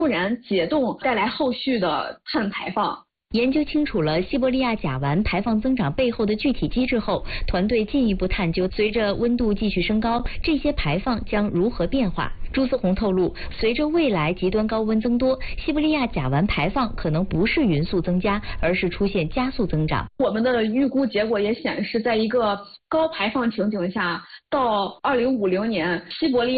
突然解冻带来后续的碳排放。 研究清楚了西伯利亚甲烷排放增长背后的具体机制后，团队进一步探究，随着温度继续升高，这些排放将如何变化。朱思宏透露，随着未来极端高温增多，西伯利亚甲烷排放可能不是匀速增加，而是出现加速增长。 我们的预估结果也显示，在一个高排放情景下，到2050年，西伯利亚